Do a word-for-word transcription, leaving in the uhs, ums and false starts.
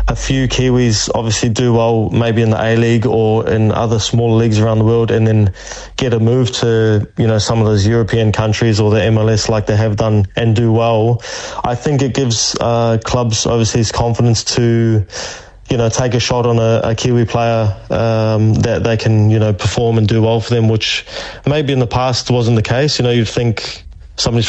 a few Kiwis obviously do well maybe in the A-League or in other smaller leagues around the world, and then get a move to, you know, some of those European countries or the M L S like they have done and do well, I think it gives uh, clubs overseas confidence to, you know, take a shot on a, a Kiwi player um, that they can, you know, perform and do well for them, which maybe in the past wasn't the case. You know, you'd think somebody's